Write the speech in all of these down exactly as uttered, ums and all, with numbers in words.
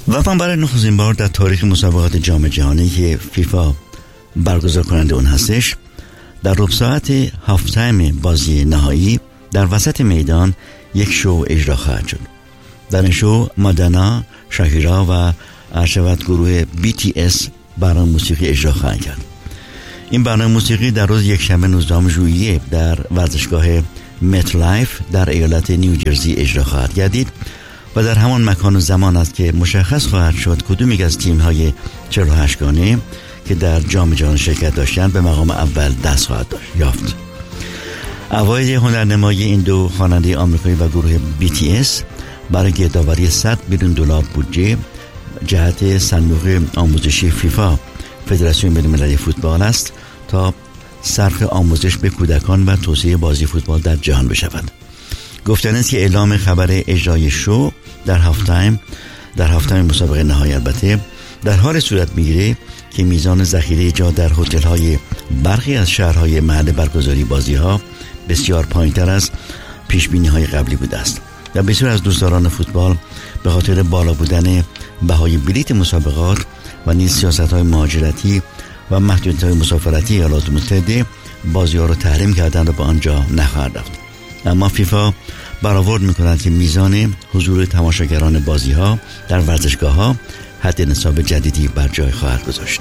و برای نخستین بار در تاریخ مسابقات جام جهانی که فیفا برگزار کننده اون هستش، در ربع ساعت هاف تایم بازی نهایی در وسط میدان یک شو اجرا خواهد شد. در این شو مادانا، شاکیرا و ارشد گروه بی تی اس برنامه موسیقی اجرا خواهند کرد. این برنامه موسیقی در روز یکشنبه نوزدهم ژوئیه در ورزشگاه مت لایف در ایالت نیوجرسی اجرا خواهد گردید و در همان مکان و زمان است که مشخص خواهد شد کدوم یک از تیم‌های چهل و هشت گانه که در جام جهانی شرکت داشتند به مقام اول دست خواهد یافت. اوایل هنرنمایی این دو خواننده آمریکایی و گروه بی تی اس برای گردآوری صد میلیون دلار بودجه جهت صندوق آموزشی فیفا فدراسیون بین‌المللی فوتبال است تا صرف آموزش به کودکان و توسعه بازی فوتبال در جهان بشود. گفتن است که اعلام خبر اجرای شو در هاف تایم در هاف تایم مسابقه نهایی البته در حال صورت میگیره که میزان ذخیره جا در هتل‌های برخی از شهرهای محل برگزاری بازی‌ها بسیار پایین‌تر از پیش‌بینی‌های قبلی بوده است. و بسیار از دوستداران فوتبال به خاطر بالا بودن بهای بلیت مسابقات و نیز سیاست‌های مهاجرتی و محدودیت‌های مسافرتی ایالات متحده بازی‌ها را تحریم کردند و به آنجا نخواهد رفت. اما فیفا برآورد می‌کند که میزان حضور تماشاگران بازی‌ها در ورزشگاه‌ها حد نصاب جدیدی بر جای خواهد گذاشت.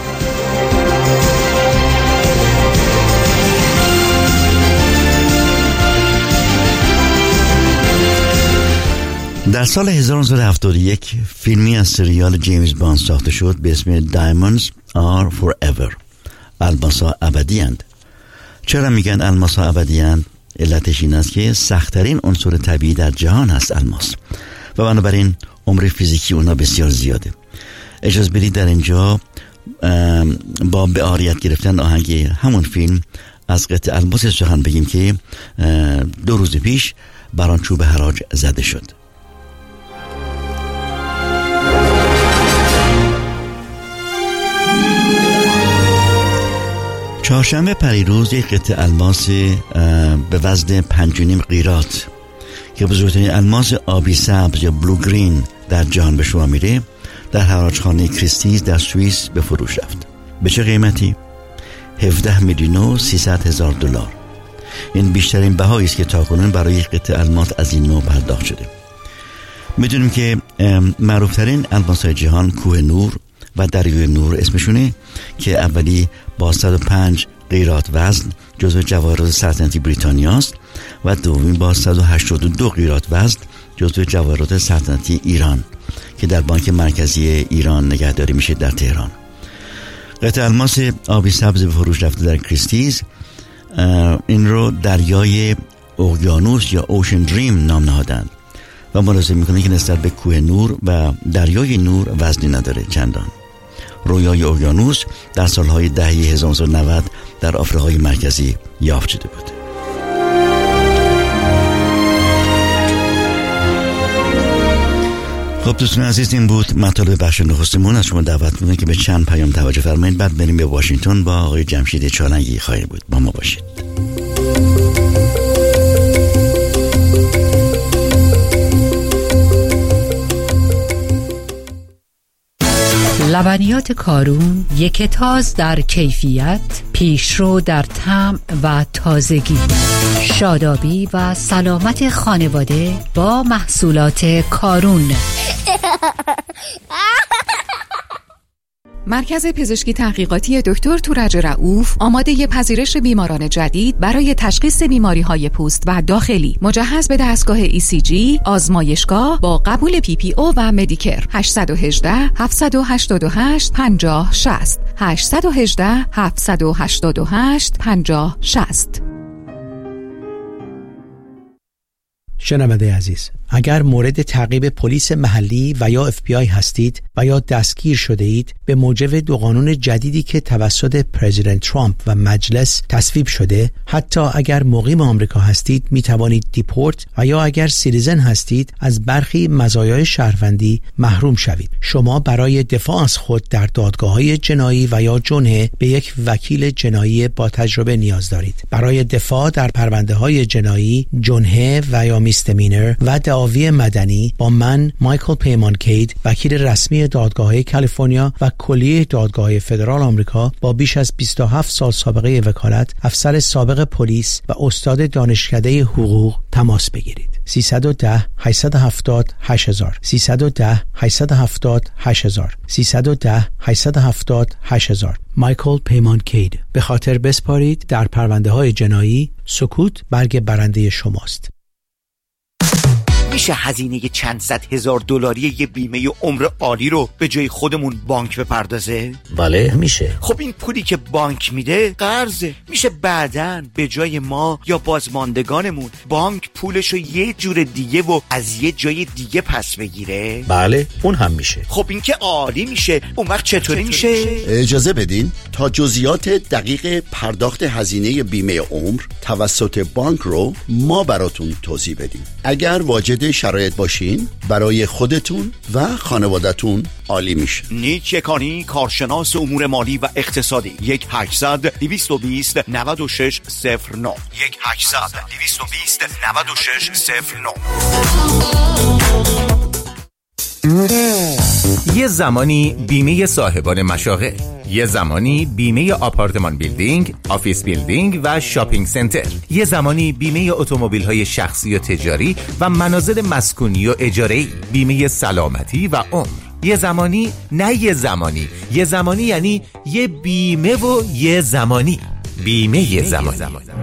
در سال هزار و نهصد و هفتاد و یک فیلمی از سریال جیمز باند ساخته شد به اسم Diamonds are forever. الماس‌ها ابدی‌اند. چرا میگن الماس‌ها ابدی‌اند؟ علتش این است که سخت‌ترین عنصر طبیعی در جهان هست الماس و بنابراین عمر فیزیکی اونها بسیار زیاده. اجازه بدید در اینجا با به آریت گرفتن آهنگ همون فیلم از قطعه الماس سخن بگیم که دو روز پیش بر آن چوب حراج زده شد. چهارشنبه پریروز یک قطعه الماس به وزن پنج و نیم قیراط که بزرگترین الماس آبی سبز یا بلو گرین در جهان به شما میره در حراجخانه کریستیز در سوئیس به فروش رفت. به چه قیمتی؟ هفده میلیون و سیصد هزار دلار. این بیشترین بهایی است که تاکنون برای یک قطعه الماس از این نوع پرداخت شده. میدونیم که معروفترین الماس‌های جهان کوه نور و دریای نور اسمشونه که اولی با صد و پنج قیراط وزن جزو جواهرات سلطنتی بریتانیا است و دومی با صد و هشتاد و دو قیراط وزن جزو جواهرات سلطنتی ایران که در بانک مرکزی ایران نگهداری میشه در تهران. قطعه الماس آبی سبز به فروش رفته در کریستیز این رو دریای اقیانوس یا اوشن دریم نام نهادند و ملاحظه میکنه که نسبت به کوه نور و دریای نور وزنی نداره چندان. رویای اقیانوس در سالهای دهه هزار و نهصد و نود در آفریقای مرکزی یافت شده بود. خب دوستان عزیز، این بود مطالب بخش نخستمون. از شما دعوت می‌کنم که به چند پیام توجه فرمایید، بعد بریم به واشنگتن با آقای جمشید چالنگی خواهیم بود. با ما باشید. لبنیات کارون یک تاز در کیفیت، پیشرو در طعم و تازگی، شادابی و سلامت خانواده با محصولات کارون. مرکز پزشکی تحقیقاتی دکتر تورج رؤوف آماده پذیرش بیماران جدید برای تشخیص بیماری‌های پوست و داخلی، مجهز به دستگاه ای سی جی، آزمایشگاه با قبول پی پی او و مدیکر. هشت یک هشت، هفت هشت هشت، پنج صفر شش صفر هشت یک هشت، هفت هشت هشت، پنج صفر شش صفر. شنونده عزیز، اگر مورد تعقیب پلیس محلی و یا اف بی آی هستید و یا دستگیر شده اید به موجب دو قانون جدیدی که توسط پرزیدنت ترامپ و مجلس تصویب شده، حتی اگر مقیم آمریکا هستید می توانید دیپورت و یا اگر سیتیزن هستید از برخی مزایای شهروندی محروم شوید. شما برای دفاع از خود در دادگاه‌های جنایی و یا جنحه به یک وکیل جنایی با تجربه نیاز دارید. برای دفاع در پرونده‌های جنایی، جنحه و یا میستمینر و دعاوی دعاوی مدنی با من مایکل پیمان کید، وکیل رسمی دادگاه کالیفرنیا و کلیه دادگاه فدرال آمریکا با بیش از بیست و هفت سال سابقه وکالت، افسر سابق پلیس و استاد دانشکده حقوق تماس بگیرید. سیصد و ده هشتصد و هفتاد هشت هزار سیصد و ده هشتصد و هفتاد هشت هزار سیصد و ده هشتصد و هفتاد هشت هزار. مایکل پیمان کید. به خاطر بسپارید در پرونده های جنایی سکوت برگ برنده شماست. میشه هزینه چند صد هزار دلاری یه بیمه عمر عالی رو به جای خودمون بانک بپردازه؟ بله میشه. خب این پولی که بانک میده قرضه، میشه بعداً به جای ما یا بازماندگانمون بانک پولشو یه جور دیگه و از یه جای دیگه پس بگیره؟ بله اون هم میشه. خب این که عالی میشه. اون وقت چطوری میشه؟ اجازه بدین تا جزئیات دقیق پرداخت هزینه بیمه عمر توسط بانک رو ما براتون توضیح بدیم. اگر واجد شرایط باشین برای خودتون و خانوادتون عالی میشه. نیک یکانی، کارشناس امور مالی و اقتصادی. یک هشتصد دویست و بیست نود و شش صفر نه یک هشتصد دویست و بیست نود و شش صفر نه. یه زمانی بیمه صاحبان مشاغل، یه زمانی بیمه آپارتمان بیلدینگ، آفیس بیلدینگ و شاپینگ سنتر، یه زمانی بیمه اتومبیل‌های شخصی و تجاری و منازل مسکونی و اجاره‌ای، بیمه سلامتی و عمر. یه زمانی نه یه زمانی، یه زمانی یعنی یه بیمه و یه زمانی. بیمه یه زمانی.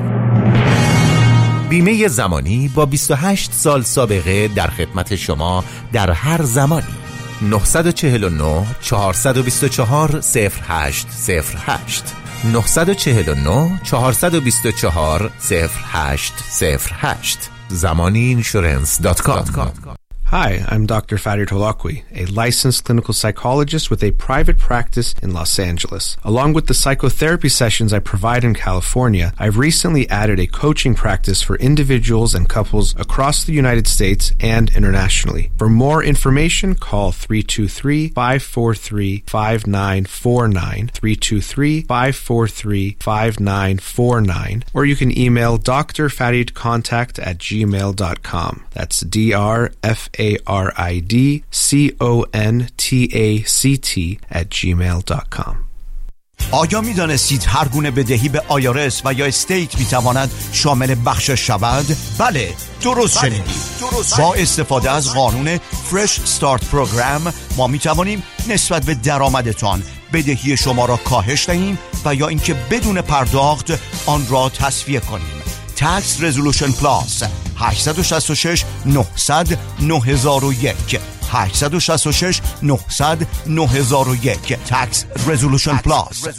بیمه زمانی با بیست و هشت سال سابقه در خدمت شما در هر زمانی. نه چهار نه چهارصد و بیست و چهار صفر هشت صفر هشت نه چهار نه چهارصد و بیست و چهار صفر هشت صفر هشت زمانی اینشورنس دات کام. Hi, I'm Doctor Farid Holakwi, a licensed clinical psychologist with a private practice in Los Angeles. Along with the psychotherapy sessions I provide in California, I've recently added a coaching practice for individuals and couples across the United States and internationally. For more information, call three two three, five four three, five nine four nine, three two three, five four three, five nine four nine, or you can email d r farid contact at gmail dot com. That's D R F A R I D C O N T A C T at gmail dot com. آیا می دانستید هر گونه بدهی به آیارس و یا استیت می تواند شامل بخشش شود؟ بله، درست شنیدید. با استفاده از قانون فرش استارت پروگرام ما می توانیم نسبت به درآمدتان بدهی شما را کاهش دهیم و یا اینکه بدون پرداخت آن را تسویه کنیم. Tax Resolution Plus هشت شش شش نه صفر صفر نه صفر صفر یک هشت شش شش نه صفر صفر نه صفر صفر یک Tax Resolution Plus.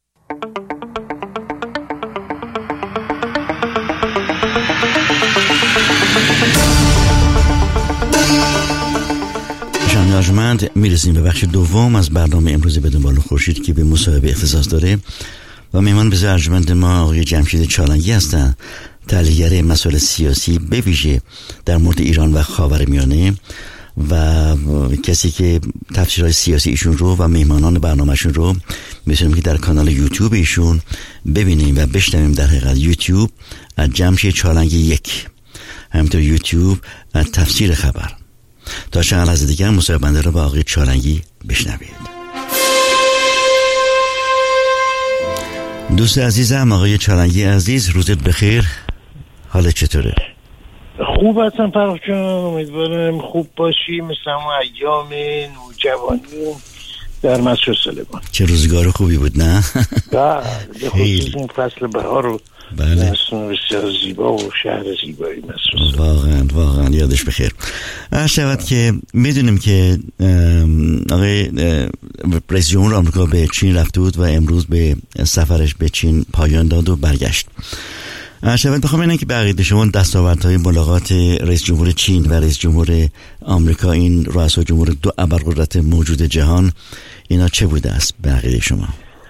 شنوندگان ارجمند، میرسیم به بخش دوم از برنامه امروز به دنبال خورشید که به مصاحبه اختصاص داره و میهمان بزرگ ارجمند ما آقای جمشید چالنگی هستند، تحلیلگر مسائل سیاسی به ویژه در مورد ایران و خاورمیانه و کسی که تفسیرهای سیاسی ایشون رو و میهمانان برنامهشون رو میتونیم که در کانال یوتیوب ایشون ببینیم و بشنویم. در حقیقت یوتیوب از جمشید چالنگی یک، همینطور یوتیوب از تفسیر خبر. تا چند لحظه دیگر مصاحبه بنده رو با آقای چالنگی بشنوید. دوست عزیزم آقای چالنگی عزیز، روزت بخیر، حالت چطوره؟ خوب هستم فرخ جان، امیدوارم خوب باشی مثل همون ایام نوجوانی در مسجد سلیمان. چه روزگار خوبی بود نه؟ بله، به خصوص این فصل بهار رو. بله، بسیار زیبا و شهر زیبایی مسجد. واقعا واقعا یادش بخیر. شود که میدونیم که آقای رئیس جمهور آمریکا به چین رفته بود و امروز به سفرش به چین پایان داد و برگشت. شود بخوام اینه که به عقیده شما دستاوردهای ملاقات رئیس جمهور چین و رئیس جمهور آمریکا، این رؤسای جمهور دو ابرقدرت موجود جهان، اینا چه بوده است به عقیده شما؟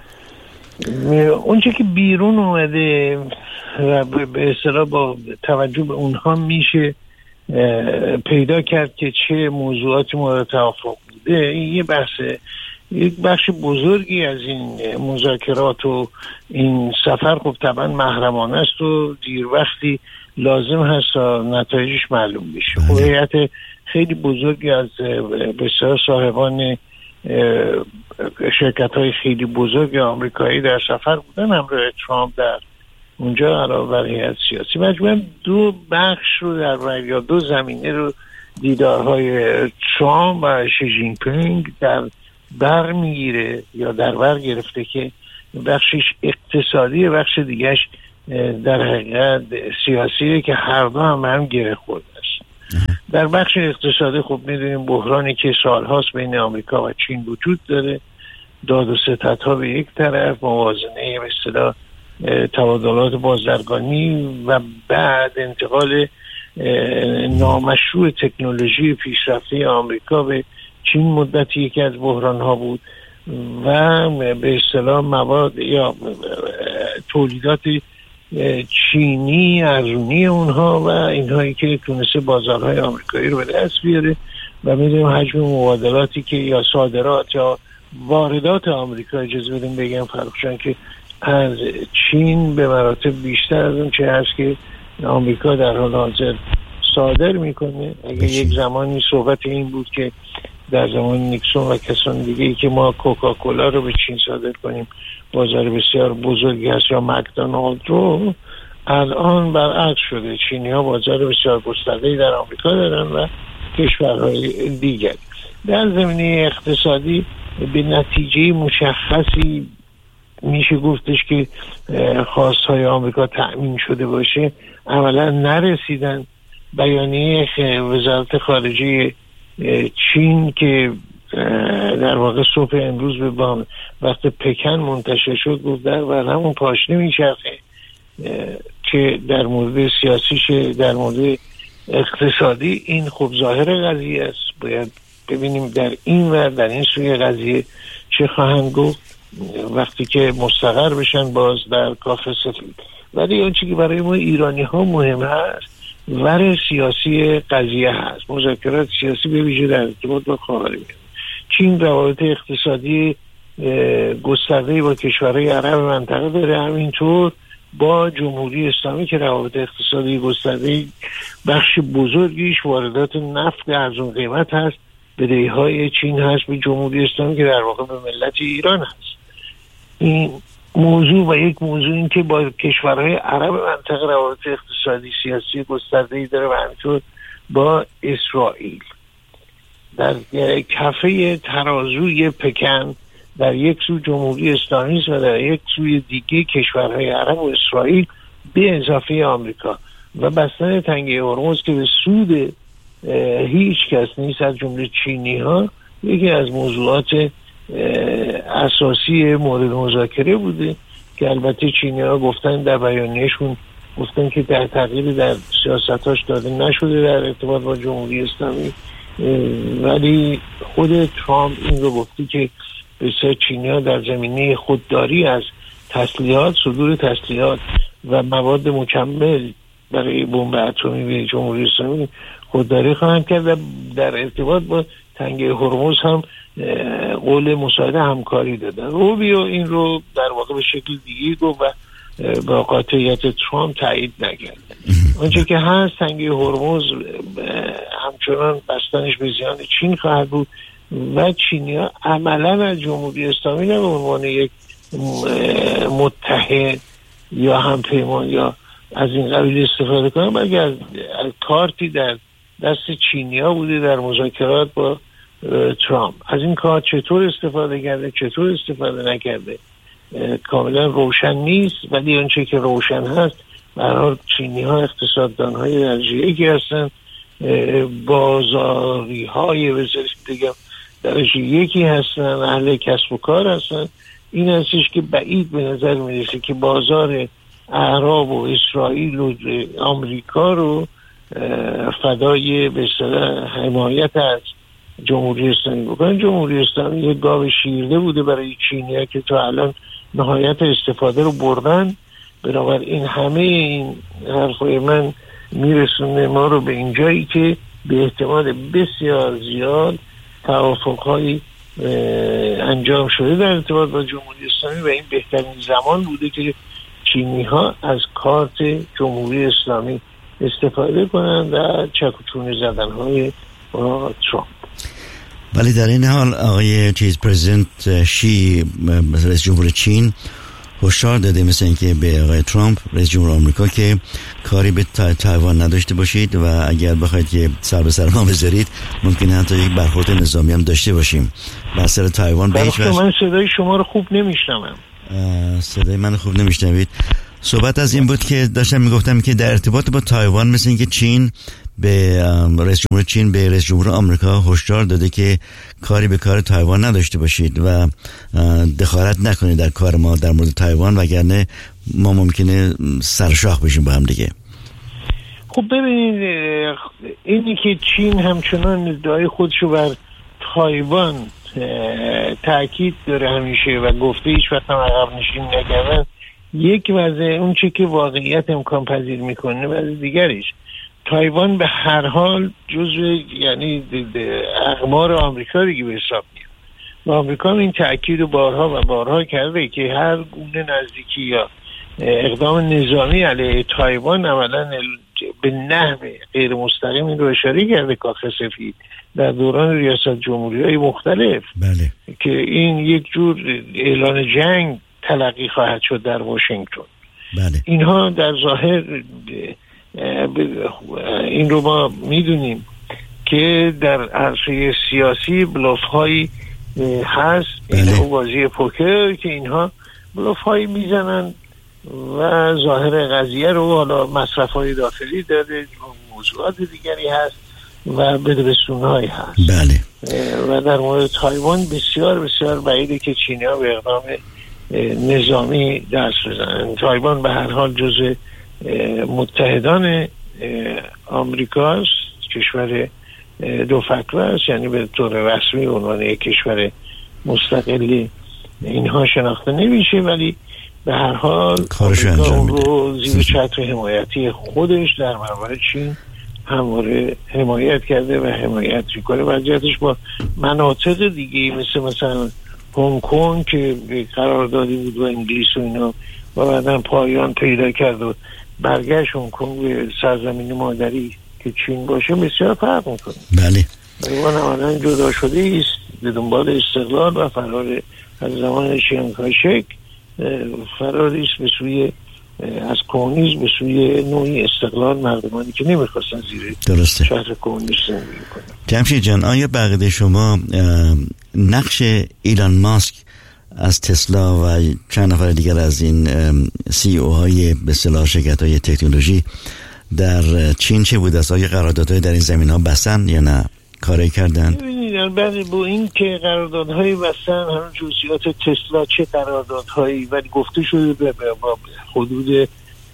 اونچه که بیرون اومده و به اصطلاح با توجه به اونها میشه پیدا کرد که چه موضوعاتی مورد توافق بوده. این یه بحثه، یک بخش بزرگی از این مذاکرات و این سفر خب طبعا محرمانه است و دیر وقتی لازم هست تا نتایجش معلوم بشه. خب هیئت خیلی بزرگی از بسیار صاحبان شرکت‌های خیلی بزرگ آمریکایی در سفر بودن همراه ترامپ در اونجا، علاوه بر هیئت سیاسی. مجموعاً دو بخش رو در بر یا دو زمینه رو دیدارهای ترامپ و شی جین پینگ در بر میگیره یا در بر گرفته که بخشش اقتصادی، بخش دیگهش در حقیقت سیاسیه که هر دو هم هم گره خورده است. در بخش اقتصادی خب میدونیم بحرانی که سالهاست بین آمریکا و چین وجود داره، داد و ستدها به یک طرف، موازنه به اصطلاح تبادلات بازرگانی و بعد انتقال نامشروع تکنولوژی پیشرفته آمریکا به چین مدتی یکی از بحران‌ها بود و به اصطلاح مواد یا تولیدات چینی، ارزونی اونها و اینهایی که تونسته بازارهای آمریکایی رو به دست بیاره و میدونیم حجم مبادلاتی که یا صادرات یا واردات آمریکا، اجازه بدیم بگم فرخشان، که از چین به مراتب بیشتر از اون چه هست که آمریکا در حال حاضر صادر میکنه. اگه یک زمانی صحبت این بود که در زمان نیکسون و کسان دیگه ای که ما کوکاکولا رو به چین صادر کنیم بازار بسیار بزرگی هست یا مکدونالد رو، الان برعکس شده. چینی ها بازار بسیار گسترده‌ای در آمریکا دارن و کشورهای دیگر. در زمینه اقتصادی به نتیجه مشخصی میشه گفتش که خواستهای آمریکا تأمین شده باشه عملا نرسیدن. بیانیه وزارت خارجه چین که در واقع صبح امروز به بام وقت پکن منتشر شد گفت در بر همون پاشنه میچرخه که در مورد سیاسیش، در مورد اقتصادی. این خب ظاهر قضیه است، باید ببینیم در این ور در این سوی قضیه چه خواهند گفت وقتی که مستقر بشن باز در کاخ سفید. ولی اون چیزی که برای ما ایرانی ها مهم هست ور سیاسی قضیه هست، مذاکرات سیاسی به ویژه در ارتباط با خاورمیانه. چین روابط اقتصادی گسترده‌ای با کشورهای عرب منطقه داره، همینطور با جمهوری اسلامی که روابط اقتصادی گسترده‌ای بخش بزرگیش واردات نفت ارزون قیمت هست، بدهی‌های چین هست به جمهوری اسلامی که در واقع به ملت ایران هست. این موضوع و یک موضوع این که با کشورهای عرب منطقه روابط اقتصادی سیاسی گسترده‌ای داره و همینطور با اسرائیل. در کفه ترازوی پکن در یک سو جمهوری اسلامی است و در یک سوی دیگه کشورهای عرب و اسرائیل به اضافه آمریکا و بستن تنگه هرمز که به سود هیچ کس نیست از جمله چینی ها یکی از موضوعات اساسی مورد مذاکره بوده که البته چینی ها گفتن در بیانیه‌شون گفتن که در تغییر در سیاستاش داده نشده در ارتباط با جمهوری اسلامی، ولی خود ترامپ این رو گفتی که بسیار چینی ها در زمینه خودداری از تسلیحات، صدور تسلیحات و مواد مکمل برای بمب اتمی به جمهوری اسلامی خودداری خواهند کرد و در ارتباط با تنگه هرمز هم قول مساعده همکاری دادن. روبیو این رو در واقع به شکل دیگه گفت و با قاطعیت ترامپ تایید نکرد. آنچه که هست تنگه هرمز همچنان بستنش به زیان چین خواهد بود و چینی ها عملا از جمهوری اسلامی نه به عنوان یک متحد یا همپیمان یا از این قبیل استفاده کنن، بلکه از, از کارتی در دست چینی ها بوده در مذاکرات با ترامپ. از این کارت چطور استفاده کرده چطور استفاده نکرده کاملا روشن نیست، ولی اونچه که روشن هست به هر حال چینی ها اقتصاددان های درجه یکی هستن، بازاری های دیگه درجه یکی هستن، اهل کسب و کار هستن. این هستش که بعید به نظر میرسه که بازار اعراب و اسرائیل و آمریکا رو فدای به اصطلاح حمایت از جمهوری اسلامی بکنن. جمهوری اسلامی یک گاو شیرده بوده برای چینی‌ها که تا الان نهایت استفاده رو بردن. بنابراین همه این حرفای من میرسونه ما رو به این جایی که به احتمال بسیار زیاد توافق‌های انجام شده در ارتباط با جمهوری اسلامی و این بهترین زمان بوده که چینی ها از کارت جمهوری اسلامی استفاده کنن در چک و چونه زدن های با ترامپ. ولی در این حال آقای چیز پرزیدنت شی رئیس جمهور چین هشدار داده مثل اینکه به آقای ترامپ رئیس جمهور آمریکا که کاری به تایوان نداشته باشید و اگر بخواید که سر به سر ما بذارید ممکنه حتی یک برخورد نظامی هم داشته باشیم بر سر تایوان. به هیچ وجه من صدای شما رو خوب نمیشنوم. صدای من خوب نمیشنوید. صحبت از این بود که داشتم میگفتم که در ارتباط با تایوان مثل اینکه چین به رئیس جمهور چین به رئیس جمهور آمریکا هشدار داده که کاری به کار تایوان نداشته باشید و دخالت نکنید در کار ما در مورد تایوان وگرنه ما ممکنه سرشاخ بشیم با هم دیگه. خب ببینید اینی که چین همچنان ادعای خودشو بر تایوان تاکید داره همیشه و گفته هیچ وقت هم عقب نشین نکردن یک وضع اون چی که واقعیت امکان پذیر میکنه وضع دیگریش. تایوان به هر حال جزو یعنی اقمار آمریکا دیگه به حساب میاد و آمریکا این تأکید و بارها و بارها کرده که هر گونه نزدیکی یا اقدام نظامی علیه تایوان عملا به نحو غیر مستقیم این رو اشاره کرده کاخ سفید در دوران ریاست جمهوری‌های مختلف. بله. که این یک جور اعلان جنگ تلقی خواهد شد در واشنگتن. بله. اینها در ظاهر این رو ما میدونیم که در عرصه سیاسی بلوف هایی هست. بله. اینها بازی پوکر که اینها بلوف هایی میزنن و ظاهر قضیه رو حالا مصرف های داخلی داره موضوعات دیگری هست و بدبستون هایی هست. بله. و در مورد تایوان بسیار بسیار بعیده که چینی ها به اقدام نظامی دست بزنن. تایوان به هر حال جزء متحدان آمریکاست، کشور دو فکره است، یعنی به طور رسمی به عنوان یک کشور مستقلی اینها شناخته نمیشه ولی به هر حال آمریکا اون رو زیر چتر حمایتی خودش در برابر چین همواره حمایت کرده و حمایت میکنه. وضعیتش با مناطق دیگه مثل مثلا هنگ کنگ که قراردادی بود و انگلیس و اینا و بعداً پایان پیدا کرد و برگشت هنگ کنگ به سرزمین مادری که چین باشه بسیار فرق میکنه. بله. ایوان عملا جدا شده است به دنبال استقلال و فرار از زمان چینگ کاشک، فراری است به سوی از کمونیسم به سوی نوعی استقلال مردمانی که نمیخواستن زیر شهر کمونیست زندگی کنن. جمشید جان، آیا بقیده شما نقش ایلان ماسک از تسلا و چند نفر دیگر از این سی او های به اصطلاح شرکت های تکنولوژی در چین چه بود؟ از آیا قراردادهای در این زمین ها بستن یا نه کاری کردن؟ ببینید البته با این که قراردادهای بستن همون جزئیات تسلا چه قراردادهایی ولی گفته شده به حدود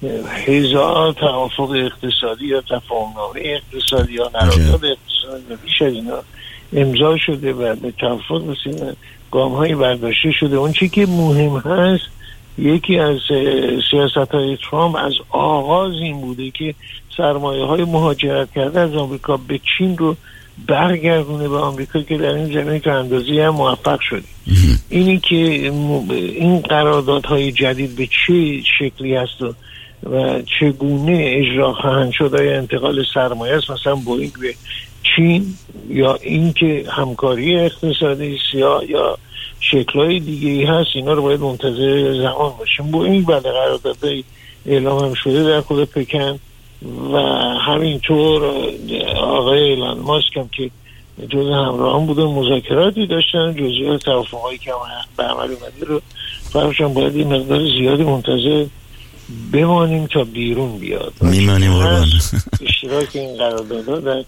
هزار توافق اقتصادی یا تفاهمنامه اقتصادی یا قرارداد اقتصادی و بیش از اینا امضا شده و به توافق رسیدن، گام‌هایی برداشته شده. اون چیزی که مهم هست یکی از سیاست‌های ترامپ از آغاز این بوده که سرمایه‌های مهاجرت کرده از آمریکا به چین رو برگردونه به آمریکا که در این زمینه که اندازی هم موفق شده. اینی که این قراردادهای جدید به چه شکلی هست و, و چگونه اجرا خواهند شد، آیا انتقال سرمایه است مثلا بوئینگ به چین یا این که همکاری اقتصادی است یا یا شکل‌های دیگه‌ای هست، اینا رو باید منتظر زمان باشیم. بوئینگ بعد قراردادهای اعلام هم شده در خود پکن و همینطور آقای ایلان ماسک هم که جزء همراهان بوده مذاکراتی داشتن، جزئیات توافقایی که به عمل اومده رو فرضاً باید این مقدار زیادی منتظر بمانیم تا بیرون بیاد. میمانیم قربان. اشتراک این قراردادها در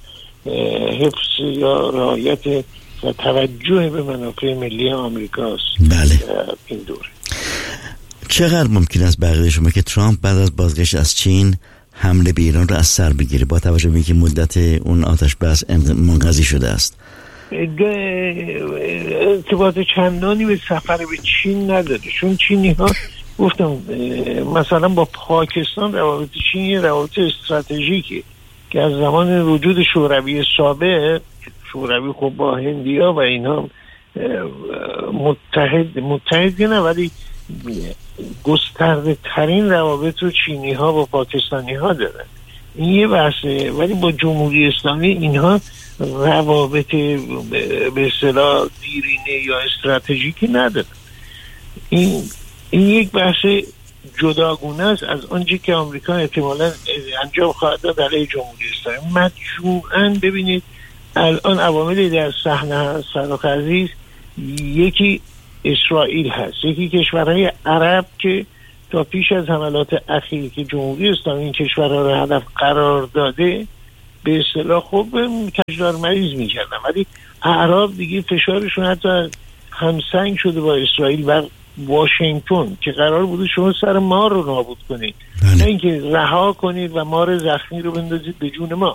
حفظ یا رعایت و توجه به منافع ملی آمریکاست. بله. این دوره چقدر ممکن است بقیه شما که ترامپ بعد از بازگشت از چین حمله به ایران رو از سر بگیره با توجه به اینکه مدت اون آتش بس منقضی شده است؟ ارتباط چندانی به سفر به چین نداره، چون چینی ها گفتم مثلا با پاکستان روابط چین یه روابط استراتژیکی که از زمان وجود شوروی سابق، شوروی خب با هندیا و اینها متحد متحد نه ولی گسترده ترین روابط رو چینی ها با پاکستانی ها دارن. این یه بحثه. ولی با جمهوری اسلامی اینها روابط به اصطلاح دیرینه یا استراتژیکی نداره. این این یک بحث جداگونه است از آنچه که آمریکا احتمالاً انجام خواهد داد علیه جمهوری اسلامی. مجموعاً ببینید الان عواملی در صحنه هست صداق عزیز، یکی اسرائیل هست، یکی کشورهای عرب که تا پیش از حملات اخیر که جمهوری اسلامی این کشورها را هدف قرار داده به اصطلاح خب کشور مریض می‌کردن، ولی اعراب دیگه فشارشون حتی همسنگ شده با اسرائیل و واشنگتن که قرار بوده شما سر ما رو نابود کنید، نه اینکه رها کنید و مار زخمی رو بندازید به جون ما.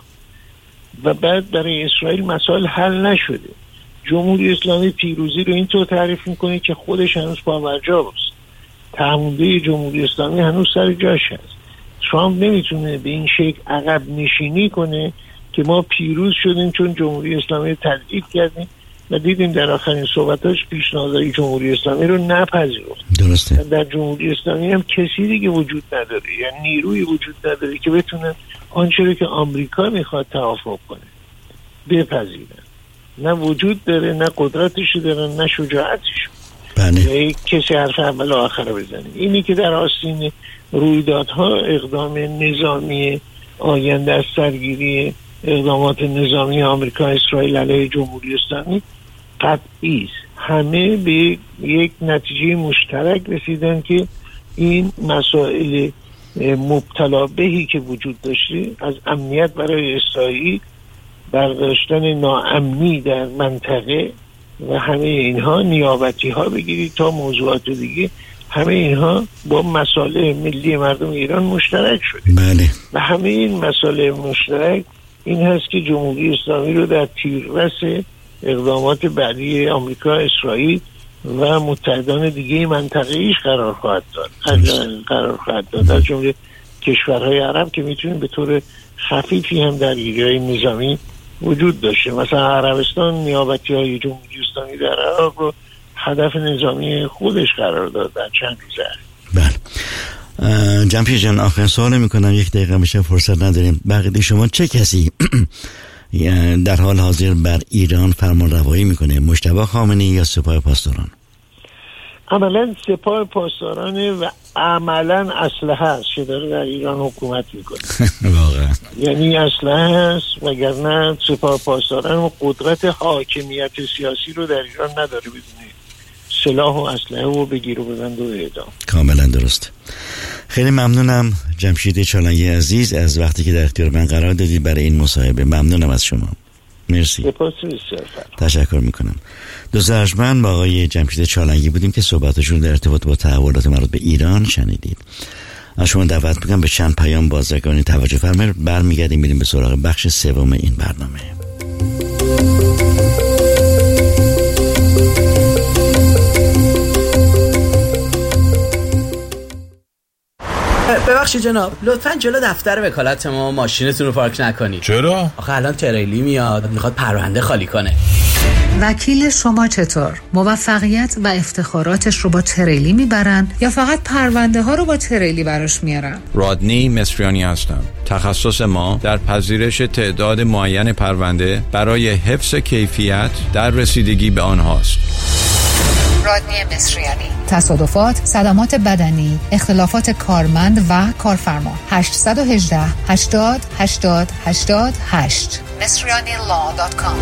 و بعد برای اسرائیل مسائل حل نشده. جمهوری اسلامی پیروزی رو اینطور تعریف میکنه که خودش هنوز پابرجا است. تعهدی جمهوری اسلامی هنوز سر جاش هست. ترامپ نمیتونه به این شکل عقب نشینی کنه که ما پیروز شدیم چون جمهوری اسلامی رو تضعیف کردیم و دیدیم در آخرین صحبتاش پیشنهادهای جمهوری اسلامی رو نپذیرفت. درسته. در جمهوری اسلامی هم کسی دیگه وجود نداره، یعنی نیروی وجود نداره که بتونه آنچه رو که آمریکا میخواد توافق کنه بپذیرن. نه وجود داره، نه قدرتش داره، نه شجاعتش. بله. کسی حرف اول و آخر بزنه. اینی که در آستین رویدادها اقدام نظامی آینده از سرگیری اقدامات نظامی آمریکا اسرائیل علیه جمهوری اسلامی قطعی است. همه به یک نتیجه مشترک رسیدن که این مسائل مبتلا بهی که وجود داشته از امنیت برای اسرائیل، برداشتن ناامنی در منطقه و همه اینها، نیابتی ها بگیرید تا موضوعات دیگه، همه اینها با مسائل ملی مردم ایران مشترک شده. بله. و همه این مسائل مشترک این هست که جمهوری اسلامی رو در تیررس اقدامات بعدی آمریکا، اسرائیل و متحدان دیگه منطقه ایش قرار خواهد داد. قرار خواهد داد از جمله کشورهای عرب که میتونیم به طور خفیفی هم در ایریای نظامی وجود داشته. مثلا عربستان نیابتی های جمهوری اسلامی در عراق رو هدف نظامی خودش قرار داد در چند روزه. بله. جمشید جان آخرین سوال میکنم، یک دقیقه میشه فرصت نداریم. بقیه شما چه کسی در حال حاضر بر ایران فرمان روایی میکنه؟ مجتبی خامنه‌ای یا سپاه پاسداران؟ عملا سپاه پاسدارانه و عملا اسلحه هست که داره در ایران حکومت میکنه. واقعا یعنی اسلحه هست، وگرنه سپاه پاسداران و قدرت حاکمیت سیاسی رو در ایران نداره بدونه سلاح و اسلحه و بگیر و ببند و اعدام. کاملا درست. خیلی ممنونم جمشید چالنگی عزیز از وقتی که در اختیار من قرار دادید برای این مصاحبه. ممنونم از شما. مرسی. سپاس بسیار. تشکر میکنم. دوست ارجمند با آقای جمشید چالنگی بودیم که صحبتشون در ارتباط با تحولات مربوط به ایران شنیدید. از شما دعوت میکنم به چند پیام بازرگانی توجه فرمایید. برمیگردیم میریم به سراغ بخش سوم این برنامه. ببخشید جناب، لطفاً جلو دفتر وکالت ما ماشینتون رو پارک نکنید. چرا؟ آخه الان تریلی میاد میخواد پرونده خالی کنه. وکیل شما چطور؟ موفقیت و افتخاراتش رو با تریلی میبرن یا فقط پرونده ها رو با تریلی براش میارن؟ رادنی مصریانی هستم. تخصص ما در پذیرش تعداد معین پرونده برای حفظ کیفیت در رسیدگی به آنهاست. رادنی مصریانی. تصادفات، صدمات بدنی، اختلافات کارمند و کارفرما. هشت یک هشت هشتاد هشتاد هشتاد هشت مصریانی لا دات کام.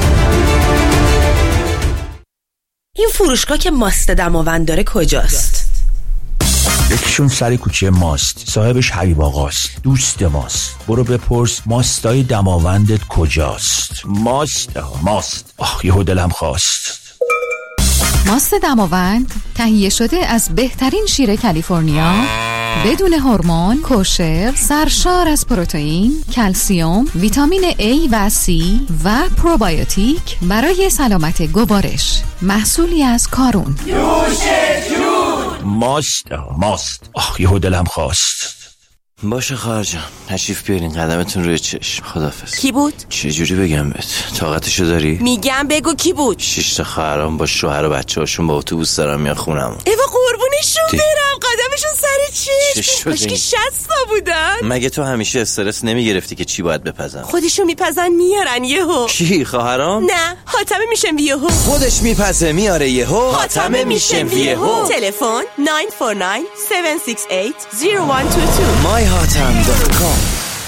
این فروشگاه که ماست دماوند داره کجاست؟ یکیشون سر کوچه ماست، صاحبش حبیب آقاست، دوست ماست. برو بپرس ماستای دماوندت کجاست. ماست ماست آخ یهو دلم خواست. ماست دماوند تهیه شده از بهترین شیر کالیفرنیا، بدون هورمون، کوشر، سرشار از پروتئین، کلسیم، ویتامین A و C و پروبیوتیک برای سلامت گوارش. محصولی از کارون. نوش جون. ماست ماست آخ یهو دلم خواست. باشه خواهر جان، تشریف بیارین، قدمتون روی چشم. خدافظ. کی بود؟ چه جوری بگم بهت؟ طاقتشو داری؟ میگم بگو کی بود؟ شش تا خواهرام با شوهر و بچه‌هاشون با اتوبوس دارن میان خونم. ایوا قربونش قدمشون برم، قدمشون سر چشم. کاش که شصت تا بودن. مگه تو همیشه استرس نمیگرفتی که چی باید بپزن؟ خودشون میپزن میارن یهو. کی خواهرام؟ نه، حاتمه میشم یهو. خودش میپزه میاره یهو. حاتمه میشم یهو. تلفن نه چهار نه هفت شش هشت صفر یک دو دو. مای هاتم دات کام.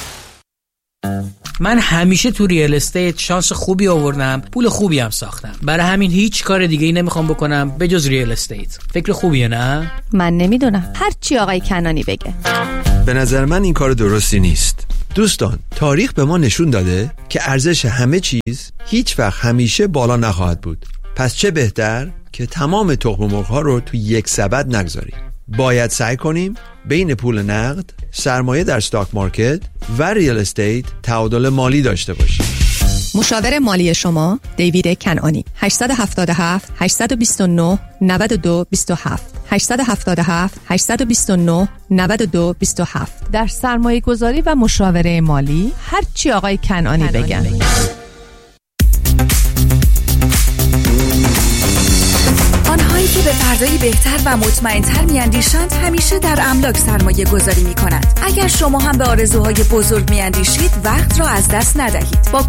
من همیشه تو ریال استیت شانس خوبی آوردم، پول خوبی هم ساختم. برای همین هیچ کار دیگه ای نمیخوام بکنم به جز ریال استیت. فکر خوبیه نه؟ من نمیدونم، هر چی آقای کنانی بگه. به نظر من این کار درستی نیست. دوستان، تاریخ به ما نشون داده که ارزش همه چیز هیچ وقت همیشه بالا نخواهد بود. پس چه بهتر که تمام تخم مرغ‌ها رو تو یک سبد نگذاریم. باید سعی کنیم بین پول نقد، سرمایه در استاک مارکت و ریال استیت تعادل مالی داشته باشیم. مشاور مالی شما دیوید کنعانی. هشت هفت هفت هشت دو نه نه دو دو هفت هشت هفت هفت هشت دو نه نه دو دو هفت. در سرمایه گذاری و مشاوره مالی هر چی آقای کنعانی بگن. آنهایی که به فردایی بهتر و مطمئن‌تر می‌اندیشند همیشه در املاک سرمایه گذاری می‌کنند. اگر شما هم به آرزوهای بزرگ می‌اندیشید وقت را از دست ندهید. با